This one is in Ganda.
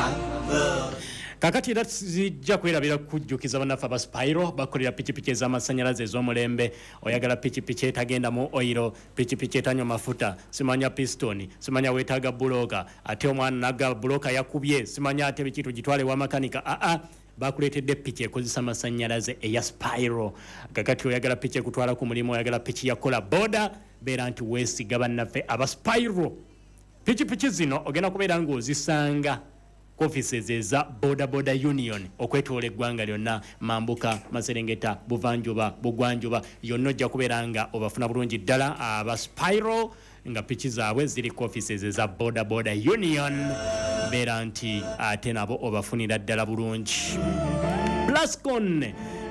kakati era zijja kwerabira kujjukiza bannaffe aba Spiro bakolera pikipiki ez'amasanyalaze ez'omulembe. Oyagala pikipiki etagenda mu oiro, pikipiki etanywa mafuta, simanya pistoni, simanya weetaaga buloka, ate omwana nagga buloka yakubye, simanya ate bikitu gitwale wa makanika. Bakuleetedde piki ekozesa amasanyalaze eya Spiro. Kakati oyagala piki ekutwala ku mulimu, oyagala piki yakola boda, beera nti weesiga bannaffe aba Spiro. Pikipiki zino ogenda kubeera ng'ozisanga offices eza Boda Union okwetoola eggwanga lyonna, Mambuka, Maserengeta, Buvanjuba, Bugwanjuba, yonna ojja kubeera nga obafuna bulungi ddala aba Spiro nga piki zaabwe ziri ku offices eza Boda Union. Beera nti ate nabo obafunira ddala bulungi. Plascon